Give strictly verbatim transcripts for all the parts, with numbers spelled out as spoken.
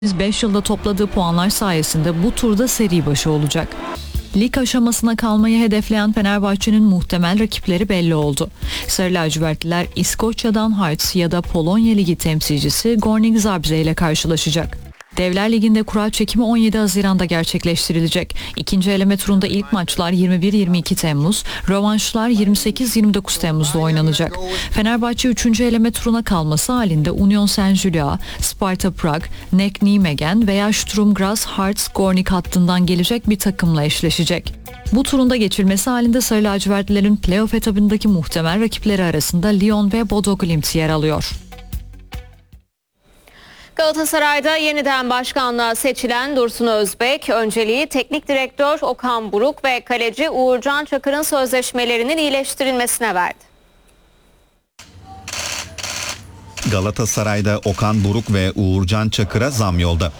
beş yılda topladığı puanlar sayesinde bu turda seri başı olacak. Lig aşamasına kalmayı hedefleyen Fenerbahçe'nin muhtemel rakipleri belli oldu. Sarı lacivertliler İskoçya'dan Hearts ya da Polonya Ligi temsilcisi Górnik Zabrze ile karşılaşacak. Devler Ligi'nde kura çekimi on yedi Haziran'da gerçekleştirilecek. İkinci eleme turunda ilk maçlar yirmi bir yirmi iki Temmuz, rövanşlar yirmi sekiz yirmi dokuz Temmuz'da oynanacak. Fenerbahçe üçüncü eleme turuna kalması halinde Union Saint-Gilloise, Sparta Prag, N E C Nijmegen veya Sturm Graz Hearts Górnik hattından gelecek bir takımla eşleşecek. Bu turunda geçilmesi halinde Sarı lacivertlilerin playoff etabındaki muhtemel rakipleri arasında Lyon ve Bodo Glimt yer alıyor. Galatasaray'da yeniden başkanlığa seçilen Dursun Özbek, önceliği teknik direktör Okan Buruk ve kaleci Uğurcan Çakır'ın sözleşmelerinin iyileştirilmesine verdi. Galatasaray'da Okan Buruk ve Uğurcan Çakır'a zam yolda.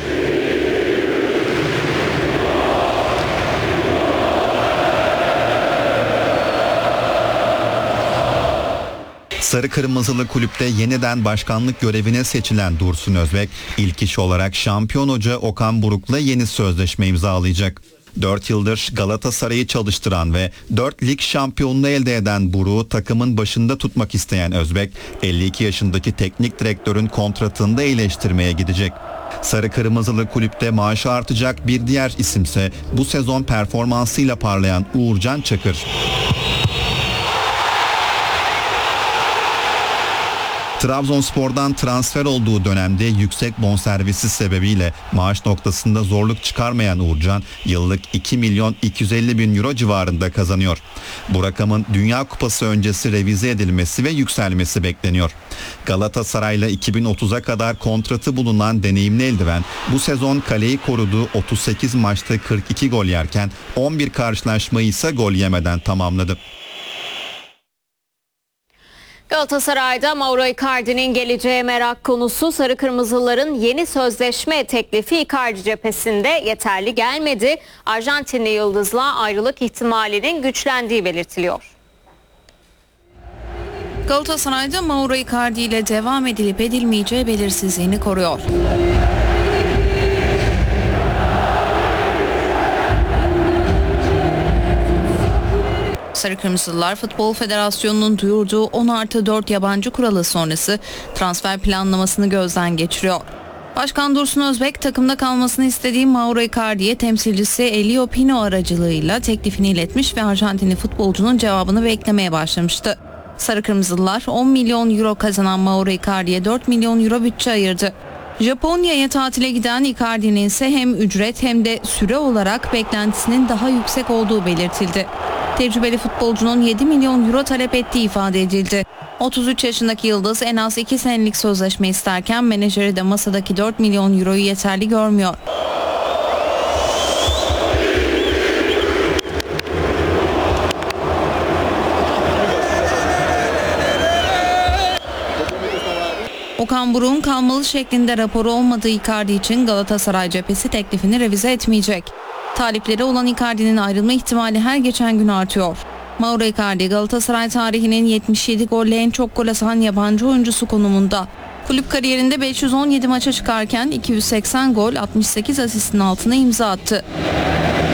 Sarı Kırmızılı kulüpte yeniden başkanlık görevine seçilen Dursun Özbek, ilk iş olarak şampiyon hoca Okan Buruk'la yeni sözleşme imzalayacak. dört yıldır Galatasaray'ı çalıştıran ve dört lig şampiyonluğu elde eden Buruk'u takımın başında tutmak isteyen Özbek, elli iki yaşındaki teknik direktörün kontratını da iyileştirmeye gidecek. Sarı Kırmızılı kulüpte maaşı artacak bir diğer isimse bu sezon performansıyla parlayan Uğurcan Çakır. Trabzonspor'dan transfer olduğu dönemde yüksek bonservisi sebebiyle maaş noktasında zorluk çıkarmayan Uğurcan yıllık iki milyon iki yüz elli bin euro civarında kazanıyor. Bu rakamın Dünya Kupası öncesi revize edilmesi ve yükselmesi bekleniyor. Galatasaray'la iki bin otuza kadar kontratı bulunan deneyimli eldiven bu sezon kaleyi koruduğu otuz sekiz maçta kırk iki gol yerken on bir karşılaşmayı ise gol yemeden tamamladı. Galatasaray'da Mauro Icardi'nin geleceğe merak konusu. Sarı Kırmızıların yeni sözleşme teklifi Icardi cephesinde yeterli gelmedi. Arjantinli yıldızla ayrılık ihtimalinin güçlendiği belirtiliyor. Galatasaray'da Mauro Icardi ile devam edilip edilmeyeceği belirsizliğini koruyor. Sarı Kırmızılar Futbol Federasyonu'nun duyurduğu on artı dört yabancı kuralı sonrası transfer planlamasını gözden geçiriyor. Başkan Dursun Özbek takımda kalmasını istediği Mauro Icardi'ye temsilcisi Elio Pino aracılığıyla teklifini iletmiş ve Arjantinli futbolcunun cevabını beklemeye başlamıştı. Sarı Kırmızılar on milyon euro kazanan Mauro Icardi'ye dört milyon euro bütçe ayırdı. Japonya'ya tatile giden Icardi'nin ise hem ücret hem de süre olarak beklentisinin daha yüksek olduğu belirtildi. Tecrübeli futbolcunun yedi milyon euro talep ettiği ifade edildi. otuz üç yaşındaki yıldız en az iki senelik sözleşme isterken menajeri de masadaki dört milyon euroyu yeterli görmüyor. Okan Buruk'un kalmalı şeklinde raporu olmadığı Icardi için Galatasaray cephesi teklifini revize etmeyecek. Talipleri olan Icardi'nin ayrılma ihtimali her geçen gün artıyor. Mauro Icardi Galatasaray tarihinin yetmiş yedi golle en çok gol atan yabancı oyuncusu konumunda. Kulüp kariyerinde beş yüz on yedi maça çıkarken iki yüz seksen gol altmış sekiz asistin altına imza attı.